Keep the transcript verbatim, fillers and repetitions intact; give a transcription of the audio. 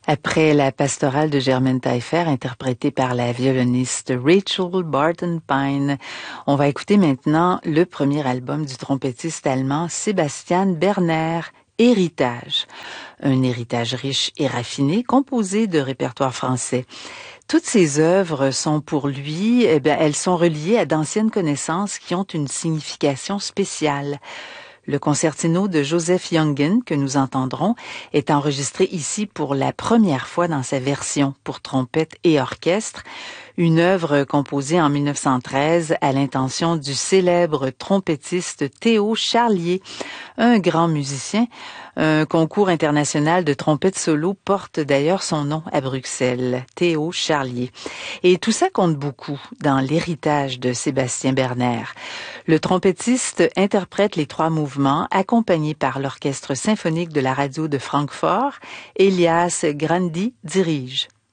Après la pastorale de Germaine Taillefer, interprétée par la violoniste Rachel Barton-Pine, on va écouter maintenant le premier album du trompettiste allemand Sebastian Berner, Héritage. Un héritage riche et raffiné, composé de répertoires français. Toutes ces œuvres sont pour lui, eh bien, elles sont reliées à d'anciennes connaissances qui ont une signification spéciale. Le concertino de Joseph Junggen, que nous entendrons, est enregistré ici pour la première fois dans sa version pour trompette et orchestre, une œuvre composée en mille neuf cent treize à l'intention du célèbre trompettiste Théo Charlier, un grand musicien. Un concours international de trompette solo porte d'ailleurs son nom à Bruxelles, Théo Charlier. Et tout ça compte beaucoup dans l'héritage de Sébastien Berner. Le trompettiste interprète les trois mouvements accompagné par l'orchestre symphonique de la radio de Francfort. Elias Grandi dirige.